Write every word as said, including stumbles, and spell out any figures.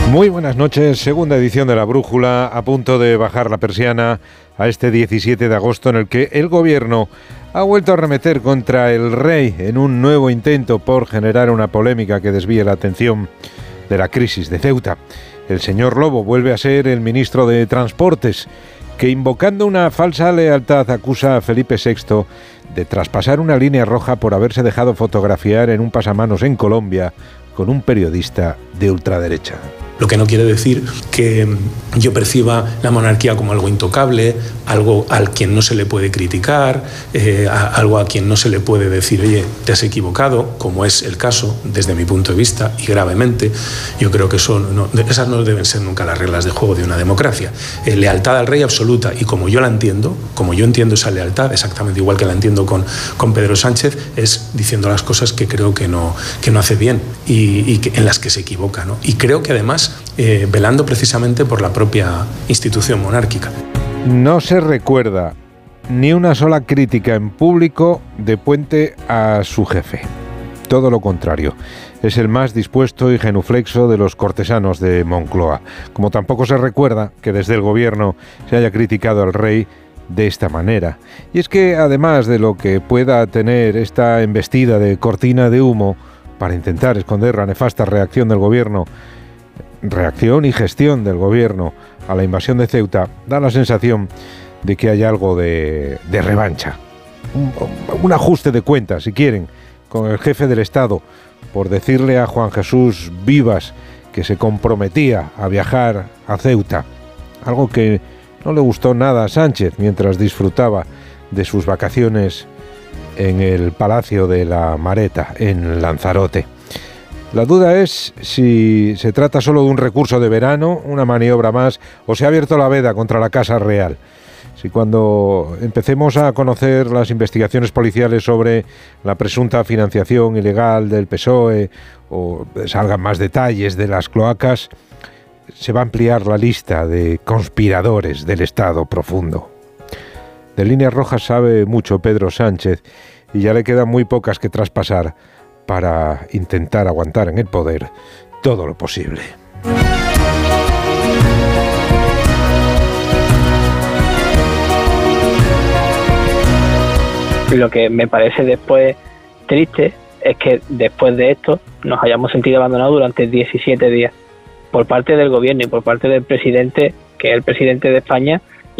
Muy buenas noches, segunda edición de La Brújula, a punto de bajar la persiana a este diecisiete de agosto en el que el gobierno ha vuelto a arremeter contra el rey en un nuevo intento por generar una polémica que desvíe la atención de la crisis de Ceuta. El señor Lobo vuelve a ser el ministro de Transportes, que invocando una falsa lealtad acusa a Felipe sexto de traspasar una línea roja por haberse dejado fotografiar en un pasamanos en Colombia con un periodista de ultraderecha. Lo que no quiere decir que yo perciba la monarquía como algo intocable, algo al quien no se le puede criticar, eh, a, algo a quien no se le puede decir, oye, te has equivocado, como es el caso desde mi punto de vista, y gravemente. Yo creo que eso no, esas no deben ser nunca las reglas de juego de una democracia. Eh, lealtad al rey absoluta, y como yo la entiendo, como yo entiendo esa lealtad, exactamente igual que la entiendo con, con Pedro Sánchez, es diciendo las cosas que creo que no, que no hace bien y, y que, en las que se equivoca, ¿no? Y creo que además Eh, velando precisamente por la propia institución monárquica. No se recuerda ni una sola crítica en público de Puente a su jefe. Todo lo contrario. Es el más dispuesto y genuflexo de los cortesanos de Moncloa. Como tampoco se recuerda que desde el gobierno se haya criticado al rey de esta manera. Y es que además de lo que pueda tener esta embestida de cortina de humo para intentar esconder la nefasta reacción del gobierno, reacción y gestión del gobierno a la invasión de Ceuta, da la sensación de que hay algo de, de revancha, un, un ajuste de cuentas, si quieren, con el jefe del Estado por decirle a Juan Jesús Vivas que se comprometía a viajar a Ceuta, algo que no le gustó nada a Sánchez mientras disfrutaba de sus vacaciones en el Palacio de la Mareta, en Lanzarote. La duda es si se trata solo de un recurso de verano, una maniobra más, o se ha abierto la veda contra la Casa Real. Si cuando empecemos a conocer las investigaciones policiales sobre la presunta financiación ilegal del P S O E o salgan más detalles de las cloacas, se va a ampliar la lista de conspiradores del Estado profundo. De líneas rojas sabe mucho Pedro Sánchez y ya le quedan muy pocas que traspasar para intentar aguantar en el poder todo lo posible. Lo que me parece después triste es que después de esto nos hayamos sentido abandonados durante diecisiete días por parte del gobierno y por parte del presidente, que es el presidente de España,